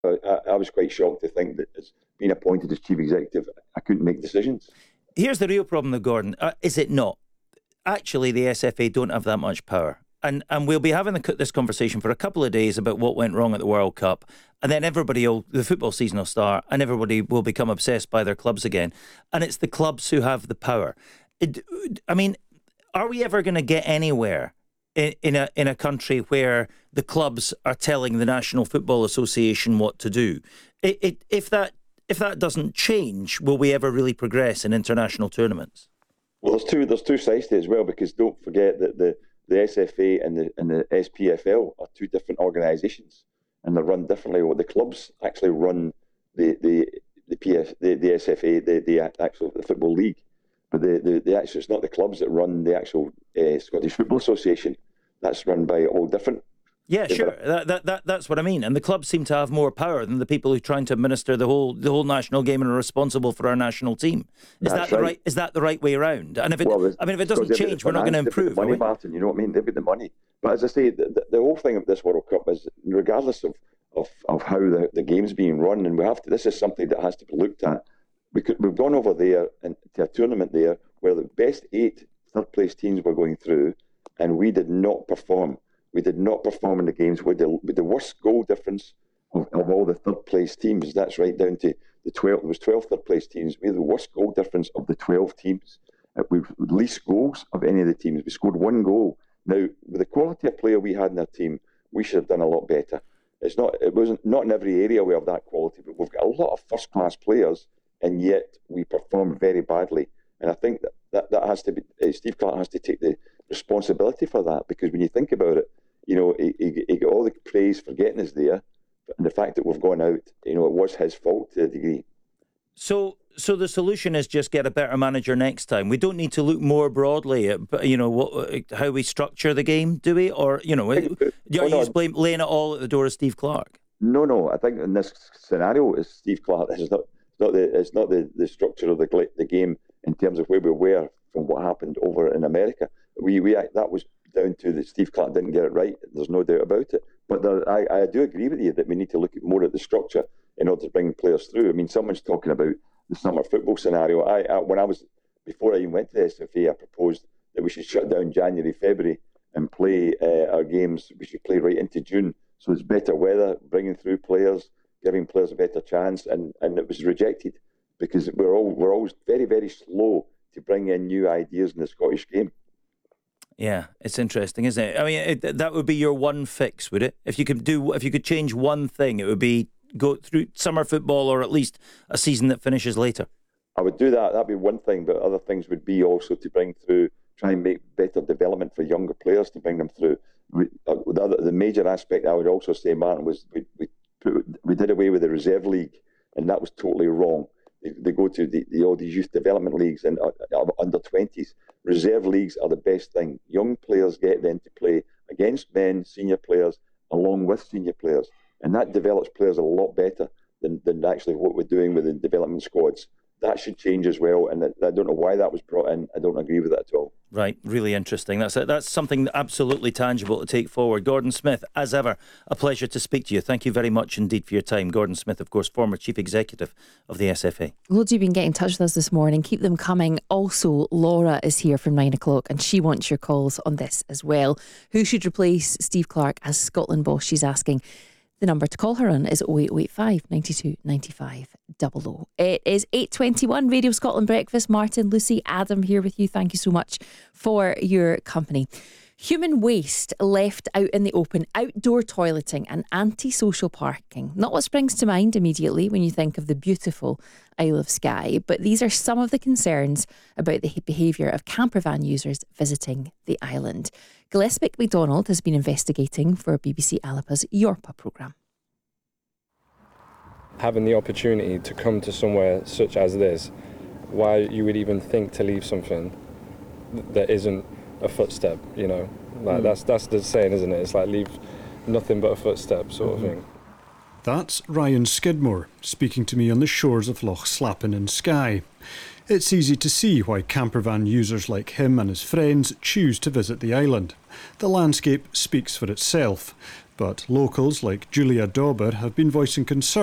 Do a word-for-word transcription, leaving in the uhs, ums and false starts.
I, I was quite shocked to think that as being appointed as chief executive, I couldn't make decisions. Here's the real problem, though, Gordon. Uh, is it not? Actually, the S F A don't have that much power. And and we'll be having the, this conversation for a couple of days about what went wrong at the World Cup. And then everybody will, the football season will start and everybody will become obsessed by their clubs again. And it's the clubs who have the power. It, I mean, are we ever going to get anywhere in, in a in a country where the clubs are telling the National Football Association what to do? It, it, if that if that doesn't change, will we ever really progress in international tournaments? Well, there's two there's two sides to it as well, because don't forget that the, the S F A and the and the S P F L are two different organisations, and they're run differently. Well, the clubs actually run the the the P F the, the S F A the the actual the football league. But the, the, the actual, it's not the clubs that run the actual uh, Scottish Football Association. That's run by all different. Yeah, sure. That, that that that's what I mean. And the clubs seem to have more power than the people who are trying to administer the whole the whole national game and are responsible for our national team. Is That's that the right. right? Is that the right way around? And if it, well, I mean, if it doesn't change, we're not going to improve. The money, Martin. You know what I mean? They've got the money. But as I say, the, the, the whole thing of this World Cup is, regardless of of, of how the, the game's being run, and we have to. This is something that has to be looked at. We could, we've gone over there and to a tournament there where the best eight third place teams were going through, and we did not perform. We did not perform in the games with the, with the worst goal difference of, of all the third place teams. That's right down to the twelve. There was twelve third place teams. We had the worst goal difference of the twelve teams. Uh, we least goals of any of the teams. We scored one goal. Now, with the quality of player we had in our team, we should have done a lot better. It's not. It wasn't not in every area we have that quality, but we've got a lot of first class players, and yet we perform very badly. And I think that that, that has to be. Uh, Steve Clarke has to take the responsibility for that, because when you think about it, you know, he, he, he got all the praise for getting us there, and the fact that we've gone out, you know, it was his fault to a degree. So, so the solution is just get a better manager next time. We don't need to look more broadly at, you know, what, how we structure the game, do we? Or, you know, are you oh, no. just blame, laying it all at the door of Steve Clarke? No, no. I think in this scenario, it's Steve Clarke. It's not, it's not the, it's not the, the structure of the the game in terms of where we were from what happened over in America. We we that was down to that Steve Clarke didn't get it right. There's no doubt about it. But there, I, I do agree with you that we need to look at more at the structure in order to bring players through. I mean, someone's talking about the summer football scenario. I, I when I was before I even went to the S F A, I proposed that we should shut down January, February, and play uh, our games. We should play right into June, so it's better weather, bringing through players, giving players a better chance, and, and it was rejected because we're all we're always very very slow to bring in new ideas in the Scottish game. Yeah, it's interesting, isn't it? I mean, it, that would be your one fix, would it? If you could do, if you could change one thing, it would be go through summer football, or at least a season that finishes later. I would do that. That'd be one thing, but other things would be also to bring through, try and make better development for younger players to bring them through. We, uh, the, other, the major aspect I would also say, Martin, was we we, put, we did away with the reserve league, and that was totally wrong. They, they go to the, the all these youth development leagues and uh, under twenties. Reserve leagues are the best thing. Young players get then to play against men, senior players, along with senior players, and that develops players a lot better than, than actually what we're doing with the development squads. That should change as well, and I don't know why that was brought in. I don't agree with that at all. Right, really interesting. That's a, that's something absolutely tangible to take forward. Gordon Smith, as ever, a pleasure to speak to you. Thank you very much indeed for your time. Gordon Smith, of course, former Chief Executive of the S F A. Loads of you been getting in touch with us this morning. Keep them coming. Also, Laura is here from nine o'clock and she wants your calls on this as well. Who should replace Steve Clarke as Scotland boss, she's asking. The number to call her on is oh eight oh eight five, nine two, nine five, double oh. It is eight twenty-one, Radio Scotland Breakfast. Martin, Lucy, Adam here with you. Thank you so much for your company. Human waste left out in the open, outdoor toileting and antisocial parking. Not what springs to mind immediately when you think of the beautiful Isle of Skye, but these are some of the concerns about the behaviour of campervan users visiting the island. Gillespie MacDonald has been investigating for B B C Alapa's Yorpa programme. Having the opportunity to come to somewhere such as this, why you would even think to leave something that isn't a footstep, you know, like mm. that's that's the saying, isn't it? It's like leave nothing but a footstep, sort mm-hmm. of thing. That's Ryan Skidmore speaking to me on the shores of Loch Slappin in Skye. It's easy to see why campervan users like him and his friends choose to visit the island. The landscape speaks for itself, but locals like Julia Dauber have been voicing concern